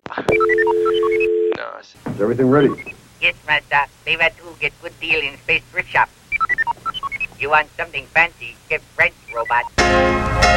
No. Is everything ready? Yes, Master. Lever 2 get good deal in space thrift shop. You want something fancy, get French, robot.